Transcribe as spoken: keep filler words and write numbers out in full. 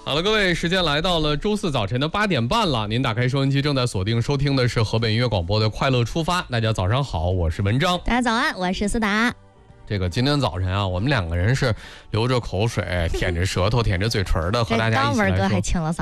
好了，各位，时间来到了周四早晨的八点半了。您打开收音机，正在锁定收听的是河北音乐广播的《快乐出发》。大家早上好，我是文章。 大家早安，我是思达。 这个今天早晨啊，我们两个人是流着口水、舔着舌头、舔着嘴唇的，和大家一起来说。 刚文哥还清了嗓。